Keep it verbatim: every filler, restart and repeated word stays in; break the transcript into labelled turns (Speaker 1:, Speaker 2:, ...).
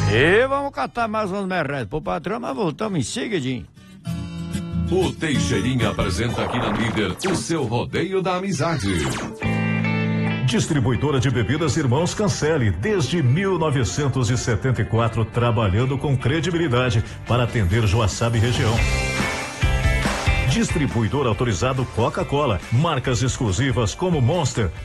Speaker 1: E vamos catar mais uns merretes pro patrão, mas voltamos em seguidinho.
Speaker 2: O Teixeirinha apresenta aqui na Líder o seu rodeio da amizade.
Speaker 3: Distribuidora de bebidas Irmãos Cancelli, desde mil novecentos e setenta e quatro, trabalhando com credibilidade para atender Joaçaba e região. Distribuidor autorizado Coca-Cola, marcas exclusivas como Monster,